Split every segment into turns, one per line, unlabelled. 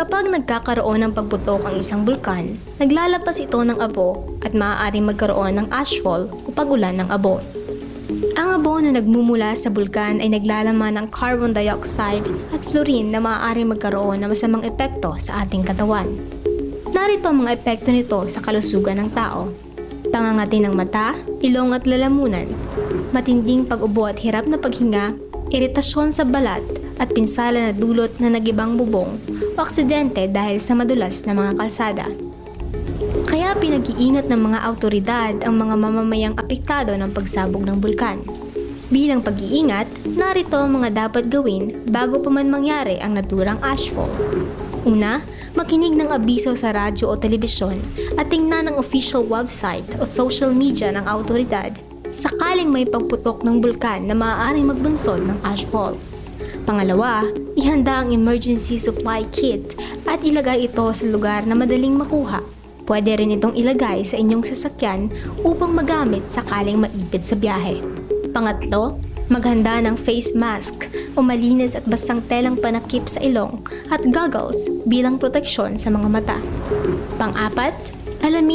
Kapag nagkakaroon ng pagputok ang isang bulkan, naglalapas ito ng abo at maaaring magkaroon ng ashfall o pagulan ng abo. Ang abo na nagmumula sa bulkan ay naglalaman ng carbon dioxide at fluorine na maaaring magkaroon ng masamang epekto sa ating katawan. Narito ang mga epekto nito sa kalusugan ng tao. Pangangati ng mata, ilong at lalamunan, matinding pag-ubo at hirap na paghinga, iritasyon sa balat at pinsala na dulot na nagibang bubong o aksidente dahil sa madulas na mga kalsada. Kaya pinag-iingat ng mga awtoridad ang mga mamamayang apektado ng pagsabog ng bulkan. Bilang pag-iingat, narito ang mga dapat gawin bago pa man mangyari ang naturang ashfall. Una, makinig ng abiso sa radyo o telebisyon at tingnan ang official website o social media ng awtoridad sakaling may pagputok ng bulkan na maaaring magbunsod ng ashfall. Pangalawa, ihanda ang emergency supply kit at ilagay ito sa lugar na madaling makuha. Pwede rin itong ilagay sa inyong sasakyan upang magamit sakaling maipit sa biyahe. Pangatlo, maghanda ng face mask o malinis at basang telang panakip sa ilong at goggles bilang proteksyon sa mga mata. Pang-apat, alamin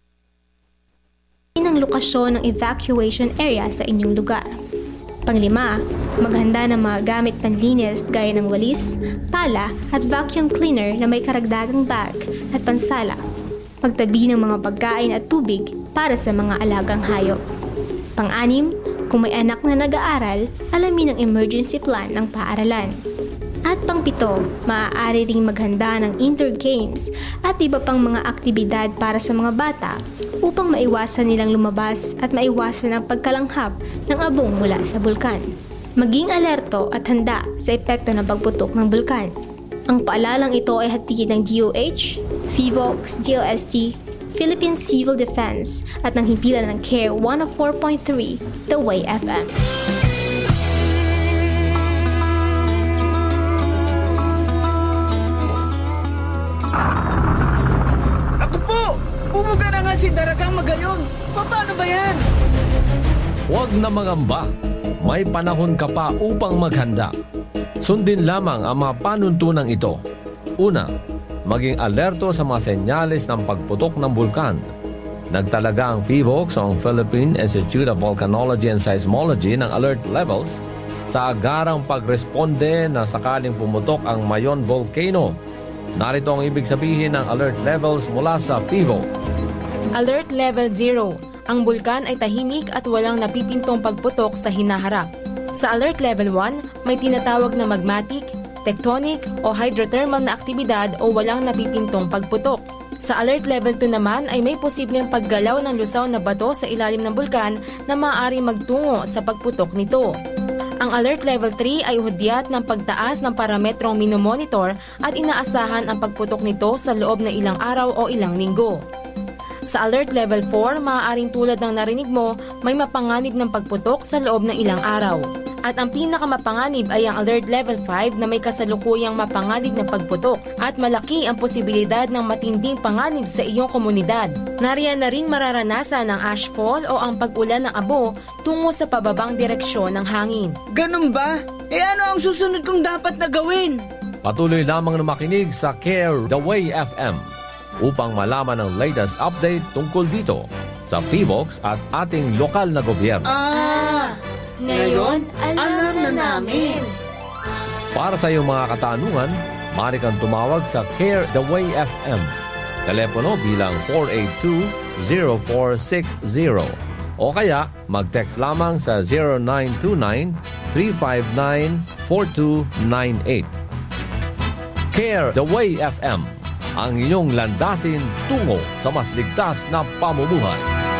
ang lokasyon ng evacuation area sa inyong lugar. Panglima, maghanda ng mga gamit panlinis gaya ng walis, pala at vacuum cleaner na may karagdagang bag at pansala. Magtabi ng mga pagkain at tubig para sa mga alagang hayop. Pang-anim, kung may anak na nag-aaral, alamin ang emergency plan ng paaralan. At pang-pito, maaari ring maghanda ng indoor games at iba pang mga aktibidad para sa mga bata upang maiwasan nilang lumabas at maiwasan ang pagkalanghap ng abong mula sa bulkan. Maging alerto at handa sa epekto ng pagputok ng bulkan. Ang paalalang ito ay hatid ng DOH, PHIVOLCS, DOST, Philippine Civil Defense at ng himpilan ng CARE 104.3, The Way FM.
Ako po! Bumuga na nga si Daragang Magayon! Paano ba yan?
Huwag na mangamba. May panahon ka pa upang maghanda. Sundin lamang ang mga panuntunang ito. Una, maging alerto sa mga senyales ng pagputok ng bulkan. Nagtalaga ang PHIVOLCS o ang Philippine Institute of Volcanology and Seismology ng alert levels sa agarang pagresponde na sakaling pumutok ang Mayon Volcano. Narito ang ibig sabihin ng alert levels mula sa PHIVOLCS.
Alert Level 0. Ang bulkan ay tahimik at walang napipintong pagputok sa hinaharap. Sa Alert Level 1, may tinatawag na magmatic, tectonic o hydrothermal na aktibidad o walang napipintong pagputok. Sa Alert Level 2 naman ay may posibleng paggalaw ng lusaw na bato sa ilalim ng bulkan na maaari magtungo sa pagputok nito. Ang Alert Level 3 ay hudyat ng pagtaas ng parametrong minomonitor at inaasahan ang pagputok nito sa loob ng ilang araw o ilang linggo. Sa Alert Level 4, maaaring tulad ng narinig mo, may mapanganib ng pagputok sa loob ng ilang araw. At ang pinakamapanganib ay ang Alert Level 5 na may kasalukuyang mapanganib na pagputok at malaki ang posibilidad ng matinding panganib sa iyong komunidad. Nariyan na rin mararanasan ang ashfall o ang pag-ulan ng abo tungo sa pababang direksyon ng hangin.
Ganun ba? Ano ang susunod kong dapat na gawin?
Patuloy lamang na makinig sa CARE The Way FM upang malaman ang latest update tungkol dito sa PHIVOLCS at ating lokal na gobyerno.
Ngayon, alam na namin.
Para sa iyong mga katanungan, maaari kang tumawag sa CARE The Way FM. Telepono bilang 482-0460 o kaya mag-text lamang sa 0929-359-4298. CARE The Way FM, ang inyong landasin tungo sa mas ligtas na pamumuhay.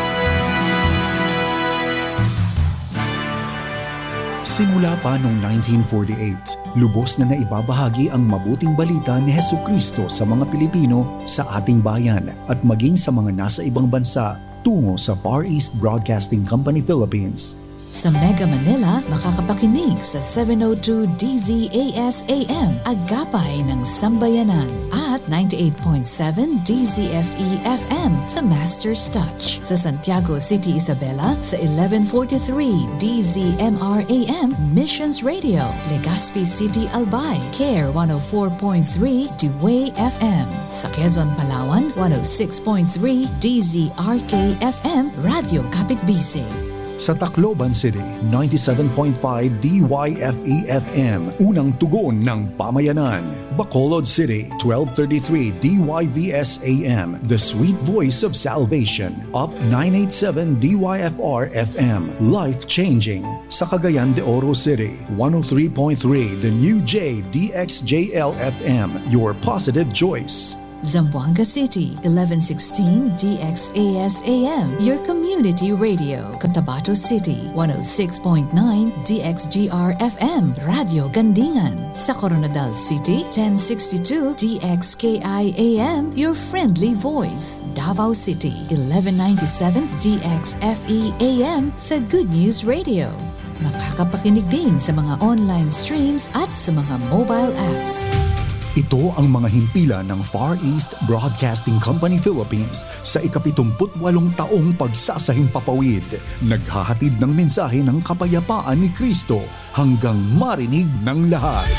Simula pa noong 1948, lubos na naibabahagi ang mabuting balita ni Hesukristo sa mga Pilipino sa ating bayan at maging sa mga nasa ibang bansa tungo sa Far East Broadcasting Company Philippines.
Sa Mega Manila, makakapakinig sa 702 DZAS AM, Agapay ng Sambayanan, at 98.7 DZFE FM, The Master's Touch. Sa Santiago City, Isabela, sa 1143 DZMR AM, Missions Radio, Legazpi City, Albay, CARE 104.3 Dewey FM. Sa Quezon, Palawan, 106.3 DZRK FM, Radio Kapitbisig.
Sa Tacloban City, 97.5 DYFE-FM, unang tugon ng pamayanan. Bacolod City, 1233 DYVS-AM, the sweet voice of salvation. Up 987 DYFR-FM, life-changing. Sa Cagayan de Oro City, 103.3 the new JDXJL-FM, your positive choice.
Zamboanga City, 1116 DXAS-AM, your community radio. Cotabato City, 106.9 DXGR-FM, Radio Gandingan. Sa Coronadal City, 1062 DXKI-AM, your friendly voice. Davao City, 1197 DXFE-AM, the Good News Radio. Makakapakinig din sa mga online streams at sa mga mobile apps.
Ito ang mga himpilan ng Far East Broadcasting Company Philippines sa ika-78 taong pagsasahimpapawid. Naghahatid ng mensahe ng kapayapaan ni Kristo hanggang marinig ng lahat.